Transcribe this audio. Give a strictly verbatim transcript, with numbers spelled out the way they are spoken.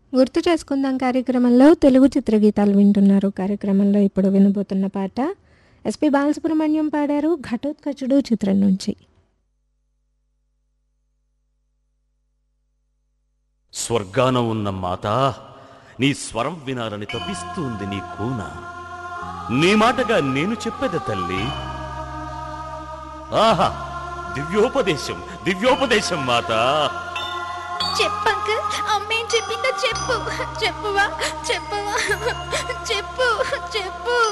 గుర్తు చేసుకుందాం కార్యక్రమంలో తెలుగు చిత్రగీతాలు వింటున్నారు. కార్యక్రమంలో ఇప్పుడు వినబోతున్న పాట ఎస్పి బాలసుబ్రహ్మణ్యం పాడారు, ఘటోత్కచుడు చిత్రం నుంచి. స్వర్గాన ఉన్న మాత నీ స్వరం వినాలని తప్పిస్తుంది నీ కూన. నీ మాటగా నేను చెప్పేది తల్లి. ఆహా, దివ్యోపదేశం దివ్యోపదేశం మాత. చెప్పంక అమ్మేం చెప్పిందో చెప్పు. చెప్పువా చెప్పవా చెప్పు చెప్పు